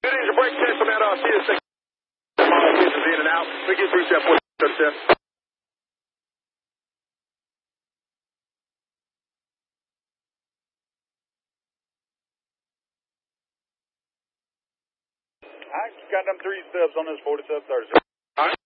Good is your brake test on that CS6. Is in and out. We get through step 1, step. I got them 3 steps on this 47 Thursday. All right.